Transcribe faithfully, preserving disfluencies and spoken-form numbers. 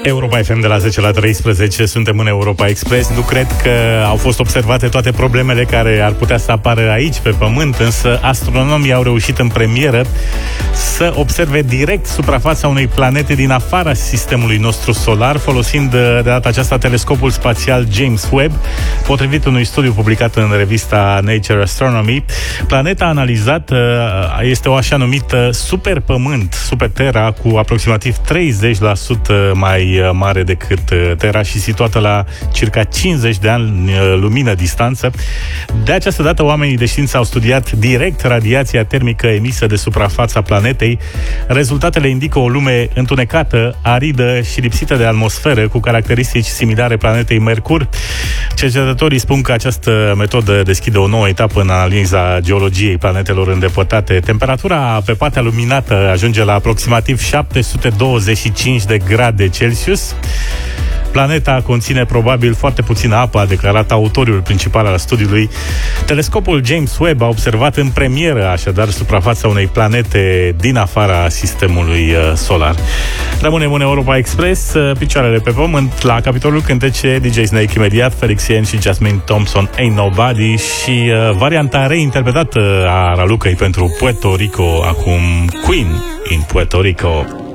Europa F M de la zece la treisprezece, suntem în Europa Express. Nu cred că au fost observate toate problemele care ar putea să apară aici pe Pământ, însă astronomii au reușit în premieră să observe direct suprafața unei planete din afara sistemului nostru solar, folosind de data aceasta telescopul spațial James Webb. Potrivit unui studiu publicat în revista Nature Astronomy, planeta analizată este o așa numită superpământ, Super-Terra, cu aproximativ treizeci la sută mai mare decât Terra și situată la circa cincizeci de ani lumină distanță. De această dată, oamenii de știință au studiat direct radiația termică emisă de suprafața planetei. Rezultatele indică o lume întunecată, aridă și lipsită de atmosferă, cu caracteristici similare planetei Mercur. Cercetătorii spun că această metodă deschide o nouă etapă în analiza geologiei planetelor îndepărtate. Temperatura pe partea luminată ajunge la aproximativ șapte sute douăzeci și cinci de grade Celsius. Planeta conține probabil foarte puțină apă, a declarat autorul principal al studiului. Telescopul James Webb a observat în premieră, așadar, suprafața unei planete din afara sistemului solar. Rămânem în Europa Express, picioarele pe pământ, la capitolul cântece, D J Snake imediat, Felix Yen și Jasmine Thompson, Ain't Nobody, și uh, varianta reinterpretată a Ralucăi pentru Puerto Rico, acum Queen in Puerto Rico.